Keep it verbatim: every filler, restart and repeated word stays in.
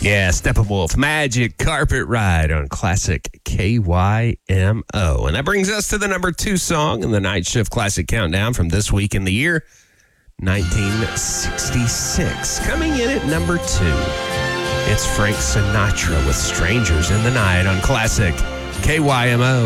Yeah, Steppenwolf, Magic Carpet Ride on classic K Y M O. And that brings us to the number two song in the Night Shift Classic Countdown from this week in the year, nineteen sixty-six. Coming in at number two, it's Frank Sinatra with Strangers in the Night on classic K Y M O.